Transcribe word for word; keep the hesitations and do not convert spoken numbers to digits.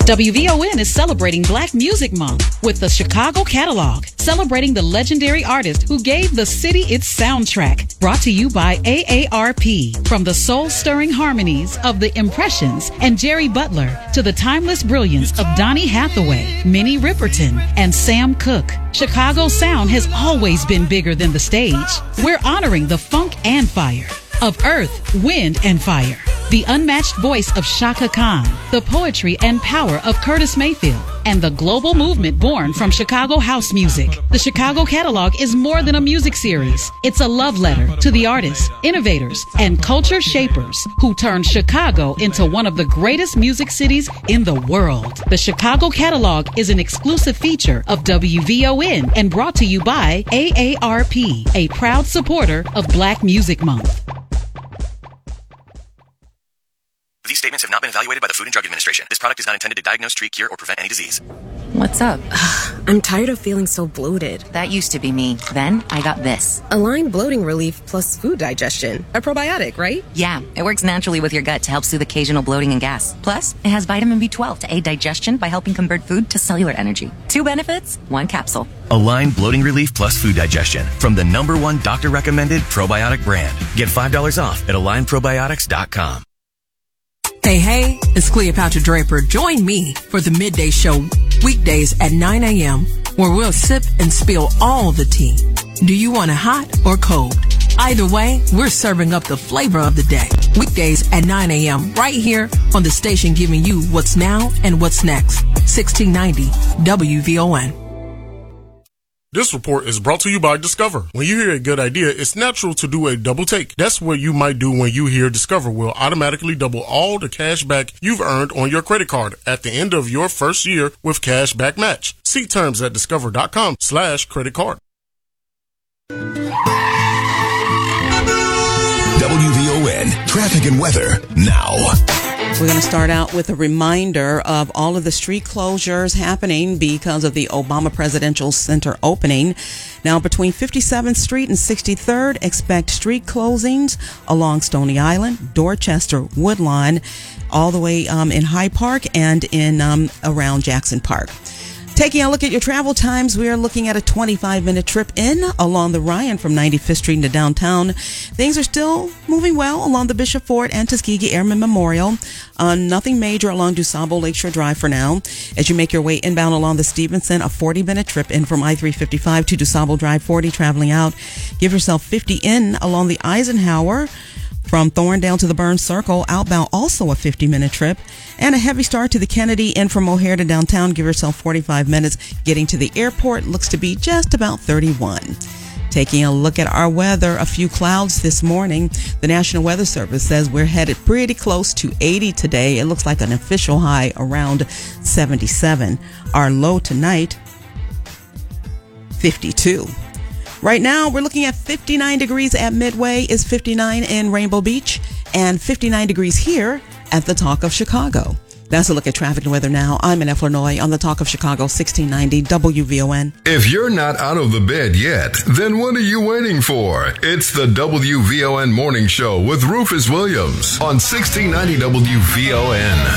W V O N is celebrating Black Music Month with the Chicago Catalog, celebrating the legendary artist who gave the city its soundtrack. Brought to you by A A R P. From the soul-stirring harmonies of The Impressions and Jerry Butler to the timeless brilliance of Donny Hathaway, Minnie Riperton, and Sam Cooke, Chicago's sound has always been bigger than the stage. We're honoring the funk and fire of earth, wind, and fire. The unmatched voice of Shaka Khan, the poetry and power of Curtis Mayfield, and the global movement born from Chicago house music. The Chicago Catalog is more than a music series. It's a love letter to the artists, innovators, and culture shapers who turned Chicago into one of the greatest music cities in the world. The Chicago Catalog is an exclusive feature of W V O N and brought to you by A A R P, a proud supporter of Black Music Month. These statements have not been evaluated by the Food and Drug Administration. This product is not intended to diagnose, treat, cure, or prevent any disease. What's up? I'm tired of feeling so bloated. That used to be me. Then I got this. Align Bloating Relief plus food digestion. A probiotic, right? Yeah, it works naturally with your gut to help soothe occasional bloating and gas. Plus, it has vitamin B twelve to aid digestion by helping convert food to cellular energy. Two benefits, one capsule. Align Bloating Relief plus food digestion from the number one doctor-recommended probiotic brand. Get five dollars off at align probiotics dot com. Hey, hey, it's Cleopatra Draper. Join me for the Midday Show weekdays at nine a.m. where we'll sip and spill all the tea. Do you want it hot or cold? Either way, we're serving up the flavor of the day. Weekdays at nine a.m. right here on the station giving you what's now and what's next. sixteen ninety W V O N. This report is brought to you by Discover. When you hear a good idea, it's natural to do a double take. That's what you might do when you hear Discover will automatically double all the cash back you've earned on your credit card at the end of your first year with Cash Back Match. See terms at discover.com slash credit card. W V O N Traffic and Weather now. We're going to start out with a reminder of all of the street closures happening because of the Obama Presidential Center opening. Now, between fifty-seventh Street and sixty-third, expect street closings along Stony Island, Dorchester, Woodlawn, all the way um, in Hyde Park and in um, around Jackson Park. Taking a look at your travel times, we are looking at a twenty-five minute trip in along the Ryan from ninety-fifth Street into downtown. Things are still moving well along the Bishop Ford and Tuskegee Airmen Memorial. Uh, nothing major along DuSable Lakeshore Drive for now. As you make your way inbound along the Stevenson, a forty minute trip in from I three fifty-five to DuSable Drive forty traveling out. Give yourself fifty in along the Eisenhower. From Thorndale to the Burns Circle, outbound also a fifty minute trip. And a heavy start to the Kennedy in from O'Hare to downtown. Give yourself forty-five minutes. Getting to the airport looks to be just about thirty-one. Taking a look at our weather, a few clouds this morning. The National Weather Service says we're headed pretty close to eighty today. It looks like an official high around seventy-seven. Our low tonight, fifty-two. Right now, we're looking at fifty-nine degrees at Midway, is fifty-nine in Rainbow Beach, and fifty-nine degrees here at the Talk of Chicago. That's a look at traffic and weather now. I'm Annette Flournoy on the Talk of Chicago, sixteen ninety W V O N. If you're not out of the bed yet, then what are you waiting for? It's the W V O N Morning Show with Rufus Williams on sixteen ninety W V O N.